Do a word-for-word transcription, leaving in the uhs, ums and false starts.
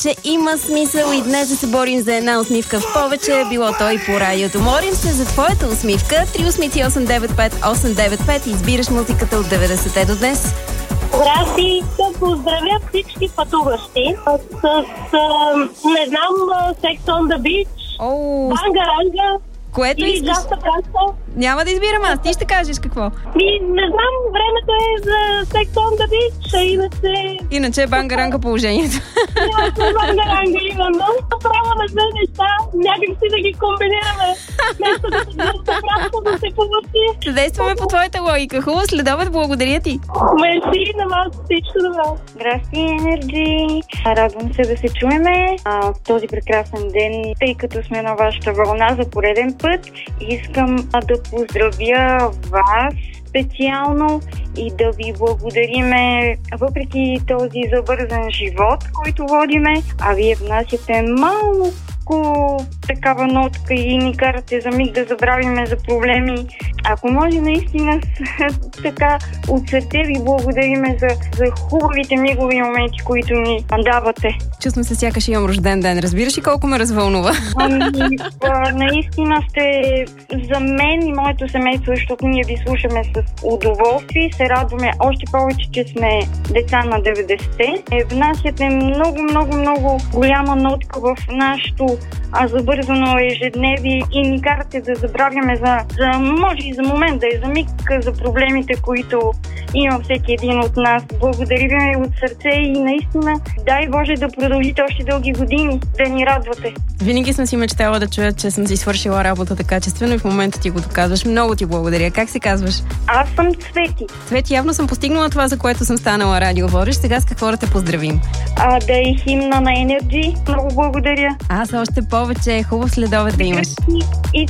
че има смисъл и днес да се борим за една усмивка в повече, било то и по радиото. Молим се за твоята усмивка. три осмици осем девет пет осем девет пет. Избираш музиката от деветдесетте до днес. Здрасти, да поздравя всички пътуващи с, с, с не знам, Sex on the Beach, Оу, Банга-ранга което или искаш? Джаста Каста. Няма да избирам аз, ти ще кажеш какво. И не знам, времето е за Sex on the Beach, а иначе... Иначе е банга-ранга положението. Няма Банга-ранга именно. Право на две неща, някак си да ги комбинираме. Нещо да се да се получи. Действаме по твоята логика. Хубаво следобед, благодаря ти. Мерси на вас, всичко добро. Здрасти, Енерджи! Радвам се да се чуеме а, в този прекрасен ден, тъй като сме на вашата вълна за пореден път. Искам а, да поздравя вас специално и да ви благодариме въпреки този забързан живот, който водиме, а вие внасяте малко такава нотка и ни карате за миг да забравиме за проблеми. Ако може наистина така от сърце ви благодариме за, за хубавите мигови моменти, които ни давате. Чувствам се, сякаш имам рожден ден. Разбираш ли колко ме развълнува? Ами, наистина сте за мен и моето семейство, защото ние ви слушаме с удоволствие. Се радваме още повече, че сме деца на деветдесетте. Внасяте много, много, много голяма нотка в нашото а забързано ежедневие и ни карате да забравяме за, за може и за момент, да е за миг за проблемите, които има всеки един от нас. Благодаря ви от сърце и наистина дай Боже да продължите още дълги години да ни радвате. Винаги съм си мечтала да чуя, че съм си свършила работата качествено и в момента ти го доказваш. Много ти благодаря. Как се казваш? Аз съм Цвети. Цвети, явно съм постигнала това, за което съм станала радиоводещ. Сега с какво да те поздравим? А, да е химна на Енерджи. Много благодаря. Аз още повече. Хубав следобед да имаш. И